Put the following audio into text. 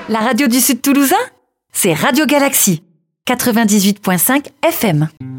La radio du Sud Toulousain, c'est Radio Galaxie, 98.5 FM.